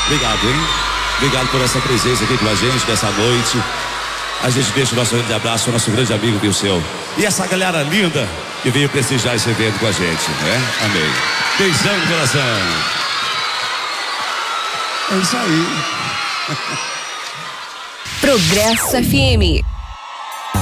Obrigado, hein? Obrigado por essa presença aqui com a gente nessa noite. A gente deixa o nosso grande abraço ao nosso grande amigo Dirceu. E essa galera linda que veio prestigiar esse evento com a gente, né? Amém. Beijão no coração. É isso aí. Progresso FM.